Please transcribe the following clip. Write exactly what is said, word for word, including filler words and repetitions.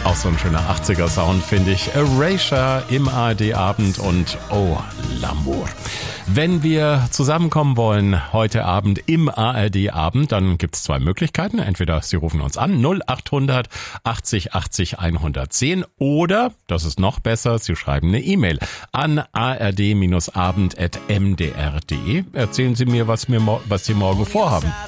Auch so ein schöner achtziger-Sound, finde ich. Erasure im A R D-Abend und Oh, L'amour. Wenn wir zusammenkommen wollen heute Abend im A R D-Abend, dann gibt's zwei Möglichkeiten. Entweder Sie rufen uns an, null acht hundert achtzig achtzig hundertzehn, oder, das ist noch besser, Sie schreiben eine E-Mail an a r d abend at m d r punkt d e. Erzählen Sie mir, was, mir, was Sie morgen vorhaben.